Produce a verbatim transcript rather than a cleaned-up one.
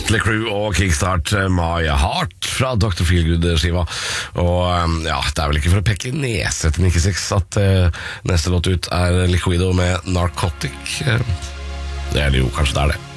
Motley Crue og Kickstart My Heart fra doktor Feelgood-skiva. Og ja, det er vel ikke for å pekke nese til Nikki Sixx at uh, neste låt ut er Liquido med Narcotic. Uh, det er det jo, kanskje det er det.